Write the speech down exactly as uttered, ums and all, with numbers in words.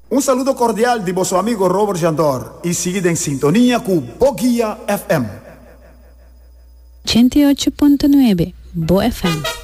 Un saludo cordial de vuestro amigo Robert Jandor y seguid en sintonía con Boguía F M. ochenta y ocho punto nueve Bo F M.